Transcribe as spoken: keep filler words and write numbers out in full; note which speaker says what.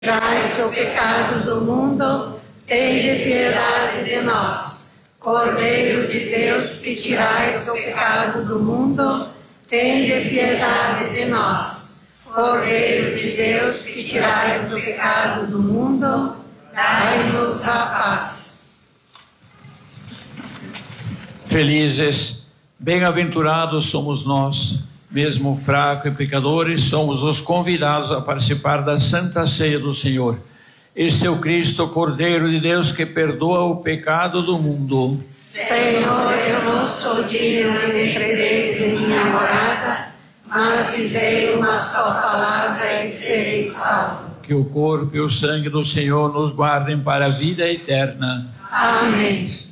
Speaker 1: tirais o pecado do mundo, tende piedade de nós. Cordeiro de Deus, que tirais o pecado do mundo, tende piedade de nós. Cordeiro de Deus, que tirais o pecado do mundo, dai-nos a paz.
Speaker 2: Felizes, bem-aventurados somos nós, mesmo fracos e pecadores, somos os convidados a participar da Santa Ceia do Senhor. Este é o Cristo, Cordeiro de Deus, que perdoa o pecado do mundo.
Speaker 1: Senhor, eu não sou digno de entrareis em minha morada, mas dizei uma só palavra e serei salvo.
Speaker 2: Que o corpo e o sangue do Senhor nos guardem para a vida eterna.
Speaker 1: Amém.